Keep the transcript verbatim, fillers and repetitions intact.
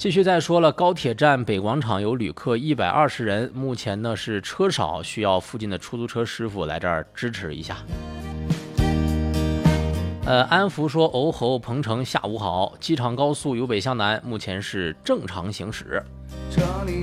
继续再说了，高铁站北广场有旅客一百二十人，目前呢是车少，需要附近的出租车师傅来这儿支持一下。呃，安福说，欧侯鹏城下午好，机场高速由北向南，目前是正常行驶。 这里